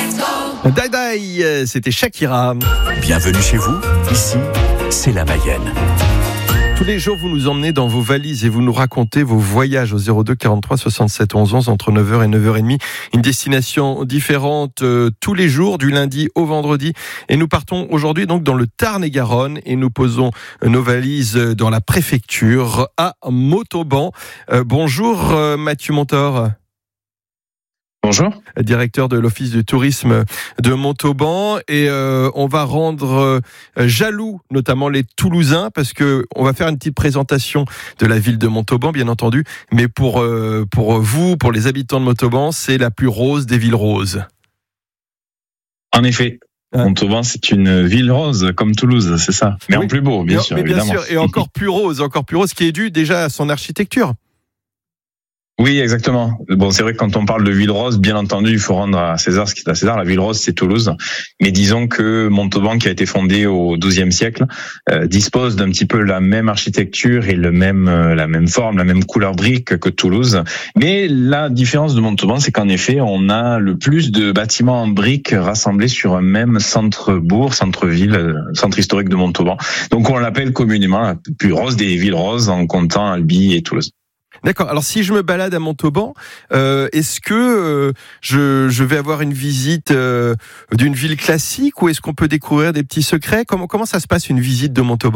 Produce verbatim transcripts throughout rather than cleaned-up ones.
Dai Dai, c'était Shakira. Bienvenue chez vous, ici, c'est la Mayenne. Tous les jours, vous nous emmenez dans vos valises et vous nous racontez vos voyages au zéro deux quarante-trois soixante-sept onze onze entre neuf heures et neuf heures trente. Une destination différente euh, tous les jours, du lundi au vendredi. Et nous partons aujourd'hui donc dans le Tarn-et-Garonne et nous posons nos valises dans la préfecture à Montauban. Euh, bonjour euh, Mathieu Montor. Bonjour. Directeur de l'Office du tourisme de Montauban. Et euh, on va rendre euh, jaloux, notamment les Toulousains, parce que on va faire une petite présentation de la ville de Montauban, bien entendu. Mais pour, euh, pour vous, pour les habitants de Montauban, c'est la plus rose des villes roses. En effet. Hein? Montauban, c'est une ville rose, comme Toulouse, c'est ça. Mais oui. En plus beau, bien mais, sûr, mais bien évidemment. sûr, et encore plus rose, encore plus rose, qui est dû déjà à son architecture. Oui, exactement. Bon, c'est vrai que quand on parle de ville rose, bien entendu, il faut rendre à César ce qui est à César. La ville rose, c'est Toulouse. Mais disons que Montauban, qui a été fondé au douzième siècle, euh, dispose d'un petit peu la même architecture et le même, euh, la même forme, la même couleur brique que Toulouse. Mais la différence de Montauban, c'est qu'en effet, on a le plus de bâtiments en briques rassemblés sur un même centre-bourg, centre-ville, centre historique de Montauban. Donc, on l'appelle communément la plus rose des villes roses en comptant Albi et Toulouse. D'accord. Alors, si je me balade à Montauban, euh, est-ce que euh, je, je vais avoir une visite euh, d'une ville classique ou est-ce qu'on peut découvrir des petits secrets ? Comment, comment ça se passe une visite de Montauban ?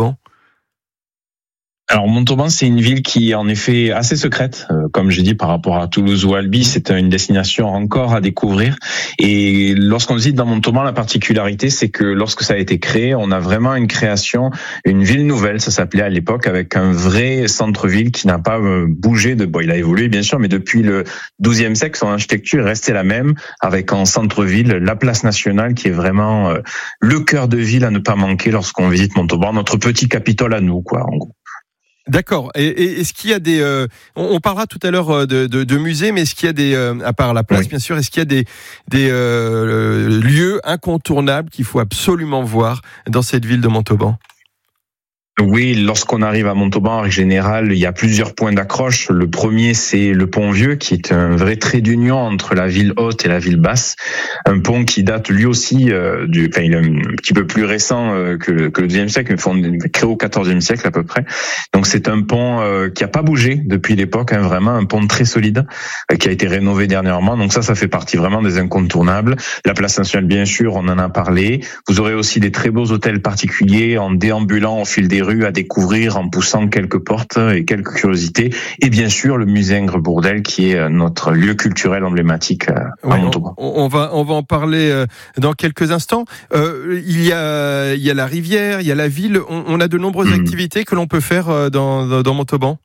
Alors Montauban, c'est une ville qui est en effet assez secrète, euh, comme j'ai dit par rapport à Toulouse ou Albi, c'est une destination encore à découvrir. Et lorsqu'on visite dans Montauban, la particularité, c'est que lorsque ça a été créé, on a vraiment une création, une ville nouvelle, ça s'appelait à l'époque, avec un vrai centre-ville qui n'a pas bougé de. Bon, il a évolué bien sûr, mais depuis le douzième siècle, son architecture est restée la même, avec en centre-ville la place nationale qui est vraiment euh, le cœur de ville à ne pas manquer lorsqu'on visite Montauban, notre petit Capitole à nous, quoi, en gros. D'accord. Et, et est-ce qu'il y a des... Euh, on, on parlera tout à l'heure de, de, de musées, mais est-ce qu'il y a des... Euh, à part la place, oui. Bien sûr, est-ce qu'il y a des, des euh, lieux incontournables qu'il faut absolument voir dans cette ville de Montauban ? Oui, lorsqu'on arrive à Montauban, en général, il y a plusieurs points d'accroche. Le premier, c'est le pont Vieux, qui est un vrai trait d'union entre la ville haute et la ville basse. Un pont qui date lui aussi euh, du, enfin, il est un petit peu plus récent euh, que, le, que le deuxième siècle, fondé, créé au quatorzième siècle à peu près. Donc c'est un pont euh, qui a pas bougé depuis l'époque, hein, vraiment un pont très solide, euh, qui a été rénové dernièrement. Donc ça, ça fait partie vraiment des incontournables. La place nationale, bien sûr, on en a parlé. Vous aurez aussi des très beaux hôtels particuliers en déambulant au fil des rues à découvrir en poussant quelques portes et quelques curiosités, et bien sûr le musée Ingres-Bourdelle qui est notre lieu culturel emblématique à ouais, Montauban. On, on va on va en parler dans quelques instants. Euh, il y a il y a la rivière, il y a la ville. On, on a de nombreuses mmh. activités que l'on peut faire dans dans, dans Montauban.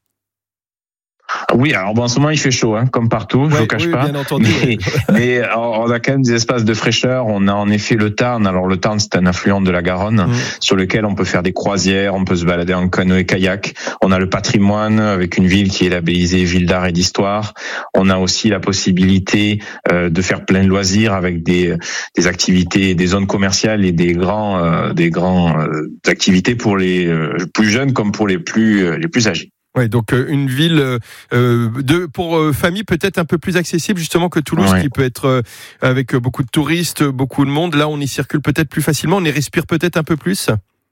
Oui, alors bon, en ce moment il fait chaud, hein, comme partout, ouais, je vous cache oui, pas. Bien entendu, mais, ouais. mais alors, on a quand même des espaces de fraîcheur. On a en effet le Tarn. Alors le Tarn, c'est un affluent de la Garonne, mmh. sur lequel on peut faire des croisières, on peut se balader en canoë-kayak. On a le patrimoine avec une ville qui est labellisée ville d'art et d'histoire. On a aussi la possibilité euh, de faire plein de loisirs avec des des activités, des zones commerciales et des grands euh, des grands euh, activités pour les euh, plus jeunes comme pour les plus euh, les plus âgés. Ouais, donc euh, une ville euh, de pour euh, famille peut-être un peu plus accessible justement que Toulouse, ouais. qui peut être euh, avec beaucoup de touristes, beaucoup de monde. Là, on y circule peut-être plus facilement, on y respire peut-être un peu plus.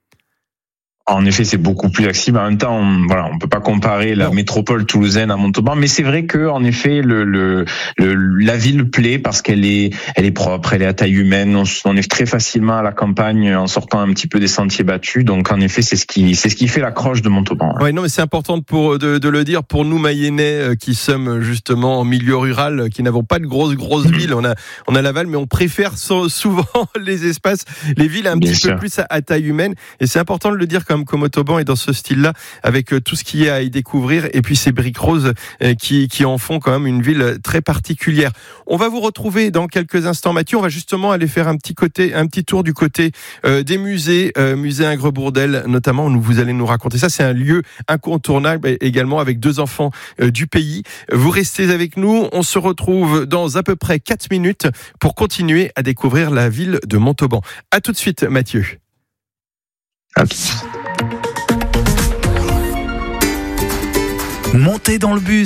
En effet, c'est beaucoup plus accessible. En même temps, on, voilà, on peut pas comparer la non. métropole toulousaine à Montauban, mais c'est vrai que, en effet, le, le, le la ville plaît parce qu'elle est, elle est propre, elle est à taille humaine. On, on est très facilement à la campagne en sortant un petit peu des sentiers battus. Donc, en effet, c'est ce qui, c'est ce qui fait l'accroche de Montauban. Ouais, non, mais c'est important pour de, de le dire pour nous Mayennais qui sommes justement en milieu rural, qui n'avons pas de grosses grosses mmh. villes. On a, on a Laval, mais on préfère souvent les espaces, les villes un Bien petit sûr. peu plus à, à taille humaine. Et c'est important de le dire. Comme Montauban est dans ce style-là, avec tout ce qu'il y a à y découvrir, et puis ces briques roses qui, qui en font quand même une ville très particulière. On va vous retrouver dans quelques instants, Mathieu. On va justement aller faire un petit côté, un petit tour du côté euh, des musées, euh, musée Ingres-Bourdelle notamment. Où vous allez nous raconter ça. C'est un lieu incontournable également avec deux enfants euh, du pays. Vous restez avec nous. On se retrouve dans à peu près quatre minutes pour continuer à découvrir la ville de Montauban. À tout de suite, Mathieu. Okay. Montez dans le bus,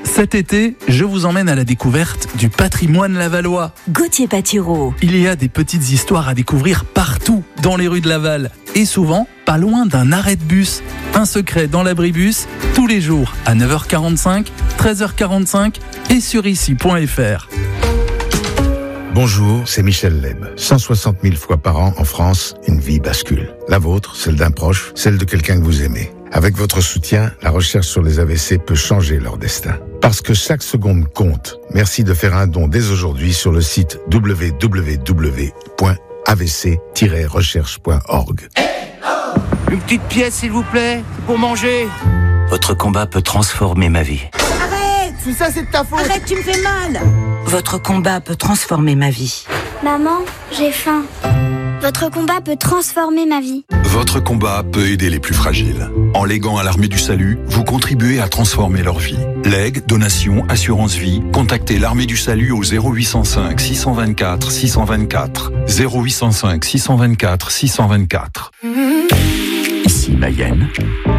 Cet été, je vous emmène à la découverte du patrimoine lavallois. Gauthier Patireau. Il y a des petites histoires à découvrir partout dans les rues de Laval et souvent pas loin d'un arrêt de bus. Un secret dans l'abribus, tous les jours à neuf heures quarante-cinq, treize heures quarante-cinq et sur ici point f r. Bonjour, c'est Michel Leb. cent soixante mille fois par an en France, une vie bascule. La vôtre, celle d'un proche, celle de quelqu'un que vous aimez. Avec votre soutien, la recherche sur les A V C peut changer leur destin. Parce que chaque seconde compte. Merci de faire un don dès aujourd'hui sur le site w w w point a v c tiret recherche point org. Une petite pièce, s'il vous plaît, pour manger. Votre combat peut transformer ma vie. Arrête! Tout ça, c'est de ta faute. Arrête, tu me fais mal. Votre combat peut transformer ma vie. Maman, j'ai faim. Votre combat peut transformer ma vie. Votre combat peut aider les plus fragiles. En léguant à l'Armée du Salut, vous contribuez à transformer leur vie. Legs, donations, assurance vie, contactez l'Armée du Salut au zéro huit cent cinq six cent vingt-quatre six cent vingt-quatre. zéro huit cent cinq six cent vingt-quatre six cent vingt-quatre. Ici Mayenne,